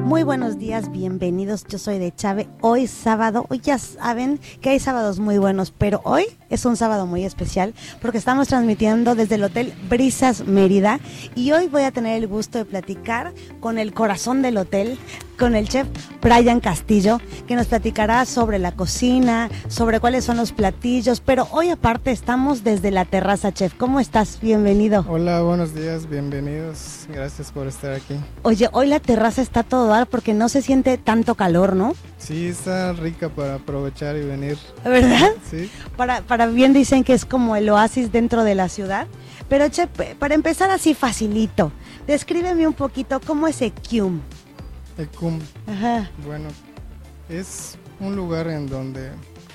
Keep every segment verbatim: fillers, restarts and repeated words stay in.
Muy buenos días, bienvenidos, yo soy de Chave. Hoy sábado, hoy ya saben que hay sábados muy buenos, pero hoy es un sábado muy especial porque estamos transmitiendo desde el Hotel Brisas Mérida y hoy voy a tener el gusto de platicar con el corazón del hotel, con el chef Brian Castillo, que nos platicará sobre la cocina, sobre cuáles son los platillos, pero hoy aparte estamos desde la terraza, chef. ¿Cómo estás? Bienvenido. Hola, buenos días, bienvenidos, gracias por estar aquí. Oye, hoy la terraza está todo dar porque no se siente tanto calor, ¿no? Sí, está rica para aprovechar y venir. ¿Verdad? Sí. Para, para bien dicen que es como el oasis dentro de la ciudad. Pero, chef, para empezar así facilito, descríbeme un poquito cómo es Ekium. Ekium. Ajá. Bueno, es un lugar en donde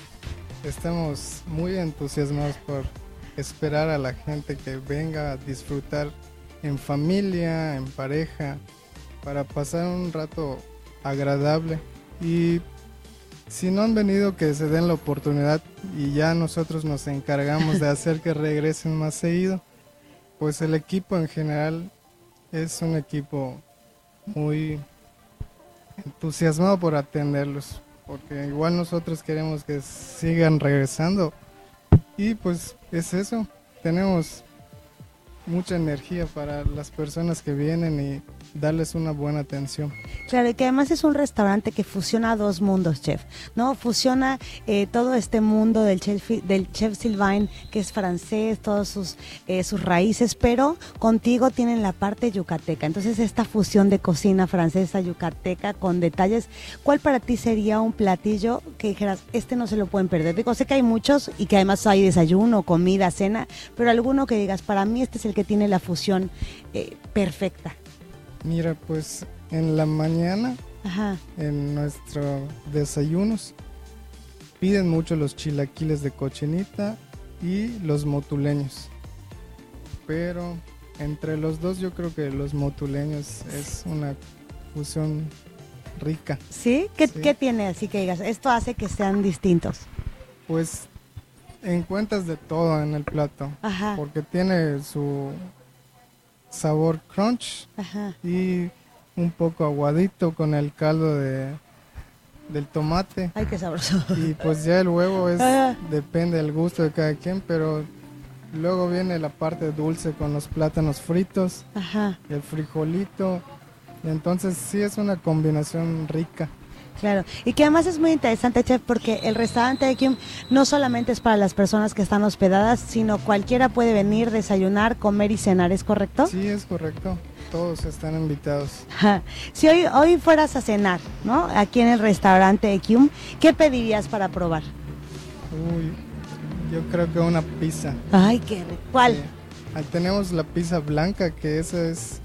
estamos muy entusiasmados por esperar a la gente que venga a disfrutar en familia, en pareja, para pasar un rato agradable. Y si no han venido, que se den la oportunidad y ya nosotros nos encargamos de hacer que regresen más seguido. Pues el equipo en general es un equipo muy entusiasmado por atenderlos, porque igual nosotros queremos que sigan regresando y pues es eso, tenemos mucha energía para las personas que vienen y darles una buena atención. Claro, y que además es un restaurante que fusiona dos mundos, chef, ¿no? Fusiona eh, todo este mundo del chef, del chef Sylvain, que es francés, todas sus, eh, sus raíces, pero contigo tienen la parte yucateca. Entonces, esta fusión de cocina francesa, yucateca, con detalles, ¿cuál para ti sería un platillo que dijeras, este no se lo pueden perder? Digo, sé que hay muchos y que además hay desayuno, comida, cena, pero alguno que digas, para mí este es el que tiene la fusión eh, perfecta. Mira, pues en la mañana, Ajá, en nuestros desayunos, piden mucho los chilaquiles de cochinita y los motuleños. Pero entre los dos yo creo que los motuleños es una fusión rica. ¿sí? ¿Qué, Sí. ¿Qué tiene así que digas? Esto hace que sean distintos. Pues encuentras de todo en el plato, Ajá, porque tiene su sabor crunch ajá. y un poco aguadito con el caldo de del tomate. Ay, qué sabroso. Y pues ya el huevo es Ajá. depende del gusto de cada quien, pero luego viene la parte dulce con los plátanos fritos, Ajá, el frijolito, y entonces sí es una combinación rica. claro. Y que además es muy interesante, chef, porque el restaurante de Ekium no solamente es para las personas que están hospedadas, sino cualquiera puede venir, desayunar, comer y cenar, ¿es correcto? Sí, es correcto, todos están invitados. Ajá. Si hoy, hoy fueras a cenar, ¿no? Aquí en el restaurante Ekium, ¿qué pedirías para probar? Uy, yo creo que una pizza. Ay, qué rico. ¿Cuál? Sí. Ahí tenemos la pizza blanca, que esa es,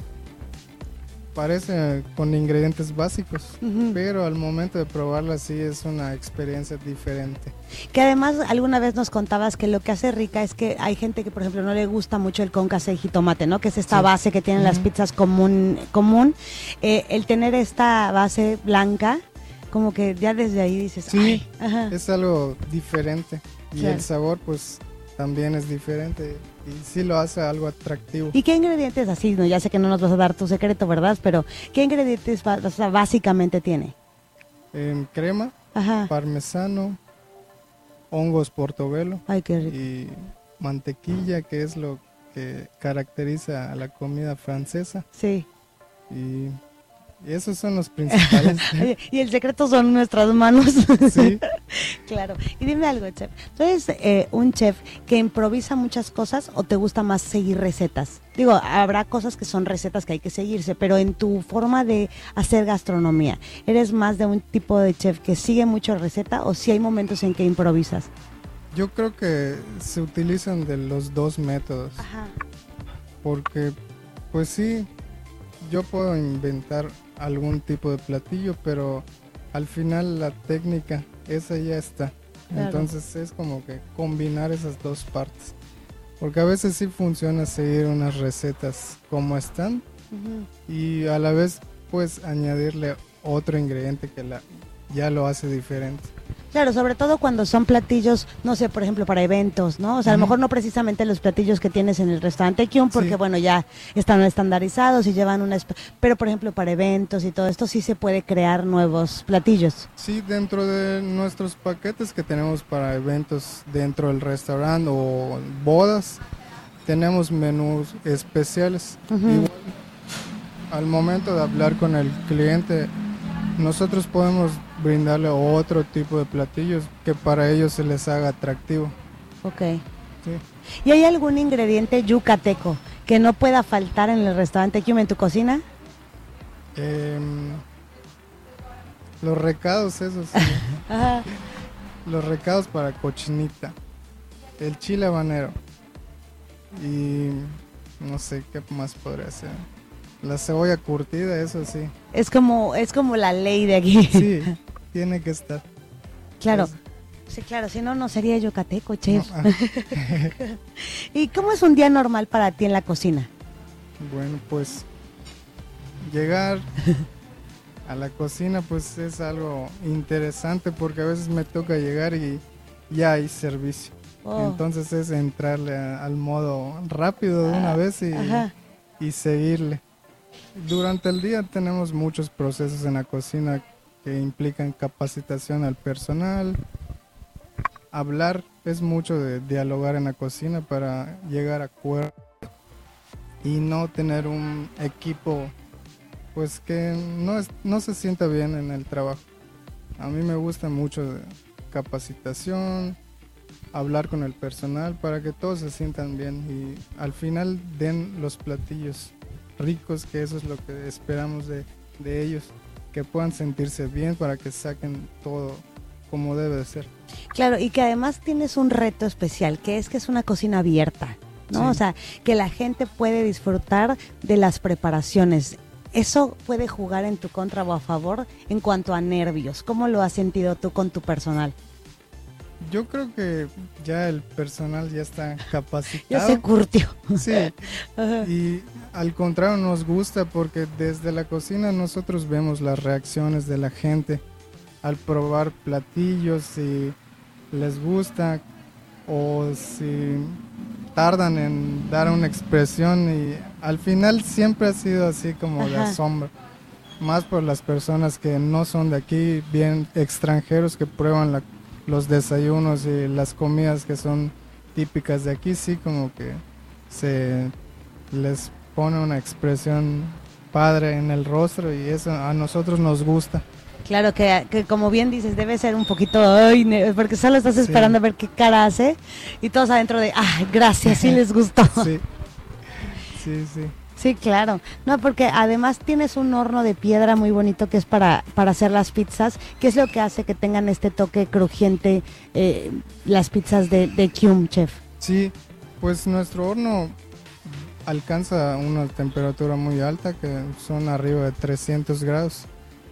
parece con ingredientes básicos, Ujú. pero al momento de probarla sí es una experiencia diferente. Que además alguna vez nos contabas que lo que hace rica es que hay gente que, por ejemplo, no le gusta mucho el con casé y jitomate, ¿no? Que es esta Sí. base que tienen las Ujú. pizzas común. común. Eh, el tener esta base blanca, como que ya desde ahí dices, Sí, ay, ajá. es algo diferente y Claro. el sabor pues también es diferente y sí lo hace algo atractivo. ¿Y qué ingredientes así? No, ya sé que no nos vas a dar tu secreto, ¿verdad? Pero ¿qué ingredientes ba- o sea, básicamente tiene? En crema, Ajá. parmesano, hongos portobelo Ay, qué rico. y mantequilla, que es lo que caracteriza a la comida francesa, Sí. y, y esos son los principales. Oye, y el secreto son nuestras manos. Sí, Claro. Y dime algo, chef. ¿Tú eres eh, un chef que improvisa muchas cosas o te gusta más seguir recetas? Digo, habrá cosas que son recetas que hay que seguirse, pero en tu forma de hacer gastronomía, ¿eres más de un tipo de chef que sigue mucho receta o si hay momentos en que improvisas? yo creo que se utilizan de los dos métodos. Ajá. Porque pues sí, yo puedo inventar algún tipo de platillo, pero al final la técnica, esa ya está. Claro. Entonces es como que combinar esas dos partes. Porque a veces sí funciona seguir unas recetas como están Ujú. y a la vez pues añadirle otro ingrediente que la, ya lo hace diferente. Claro, sobre todo cuando son platillos, no sé, por ejemplo, para eventos, ¿no? O sea, uh-huh. a lo mejor no precisamente los platillos que tienes en el restaurante Kyum, porque, sí. bueno, ya están estandarizados y llevan una... Esp- pero, por ejemplo, para eventos y todo esto, sí se puede crear nuevos platillos. Sí, dentro de nuestros paquetes que tenemos para eventos dentro del restaurante o bodas, tenemos menús especiales. Uh-huh. Igual, al momento de hablar con el cliente, nosotros podemos brindarle otro tipo de platillos que para ellos se les haga atractivo. Ok. Sí. ¿Y hay algún ingrediente yucateco que no pueda faltar en el restaurante Kyum en tu cocina? Eh, los recados, esos. Sí. Ajá. Los recados para cochinita. El chile habanero. Y no sé qué más podría ser. La cebolla curtida, eso sí. Es como es como la ley de aquí. Sí, tiene que estar. Claro. Es... Sí, claro, si no, no sería yucateco, chef. No, ah. ¿Y cómo es un día normal para ti en la cocina? Bueno, pues llegar a la cocina pues es algo interesante porque a veces me toca llegar y ya hay servicio. Oh. Entonces es entrarle a, al modo rápido de una ah, vez y, y seguirle. Durante el día tenemos muchos procesos en la cocina que implican capacitación al personal. Hablar es mucho de dialogar en la cocina para llegar a acuerdos y no tener un equipo pues que no, es, no se sienta bien en el trabajo. A mí me gusta mucho de capacitación, hablar con el personal para que todos se sientan bien y al final den los platillos ricos, que eso es lo que esperamos de, de ellos, que puedan sentirse bien para que saquen todo como debe de ser. Claro, y que además tienes un reto especial, que es que es una cocina abierta, ¿no? Sí. O sea, que la gente puede disfrutar de las preparaciones. ¿Eso puede jugar en tu contra o a favor en cuanto a nervios? ¿Cómo lo has sentido tú con tu personal? Yo creo que ya el personal ya está capacitado. Ya se curtió. Sí, y al contrario nos gusta porque desde la cocina nosotros vemos las reacciones de la gente al probar platillos, si les gusta o si tardan en dar una expresión y al final siempre ha sido así como Ajá. de asombro. Más por las personas que no son de aquí, bien extranjeros que prueban la los desayunos y las comidas que son típicas de aquí, sí como que se les pone una expresión padre en el rostro y eso a nosotros nos gusta. Claro que, que como bien dices, debe ser un poquito, ay, porque solo estás esperando sí. a ver qué cara hace y todos adentro de, ah, gracias, sí les gustó. Sí, sí, sí. Sí, claro. No, porque además tienes un horno de piedra muy bonito que es para, para hacer las pizzas. ¿Qué es lo que hace que tengan este toque crujiente eh, las pizzas de, de Kyum, chef? Sí, pues nuestro horno alcanza una temperatura muy alta, que son arriba de trescientos grados.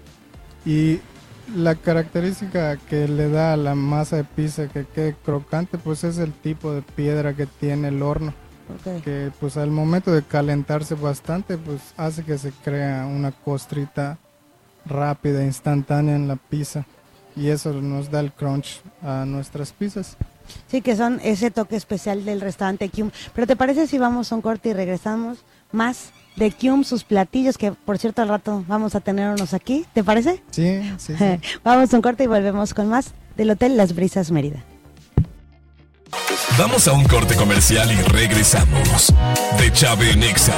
Y la característica que le da a la masa de pizza que quede crocante, pues es el tipo de piedra que tiene el horno. Okay. Que pues al momento de calentarse bastante pues hace que se crea una costrita rápida, instantánea en la pizza y eso nos da el crunch a nuestras pizzas. Sí, que son ese toque especial del restaurante Kyum. Pero ¿te parece si vamos a un corte y regresamos más de Kyum, sus platillos, que por cierto al rato vamos a tener unos aquí? ¿Te parece? Sí, sí, sí. Vamos a un corte y volvemos con más del Hotel Las Brisas Mérida. Vamos a un corte comercial y regresamos. De Chave en Exa.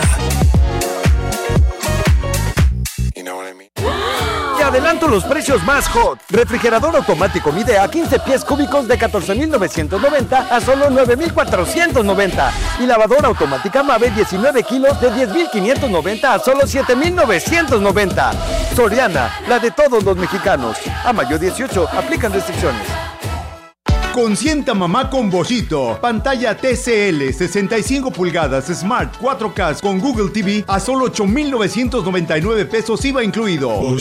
Te adelanto los precios más hot. Refrigerador automático Midea quince pies cúbicos de catorce mil novecientos noventa a solo nueve mil cuatrocientos noventa. Y lavadora automática Mave diecinueve kilos de diez mil quinientos noventa a solo siete mil novecientos noventa. Soriana, la de todos los mexicanos. A mayo dieciocho, aplican restricciones. Consienta mamá con Bollito. Pantalla T C L sesenta y cinco pulgadas Smart cuatro K con Google T V a solo ocho mil novecientos noventa y nueve pesos I V A incluido.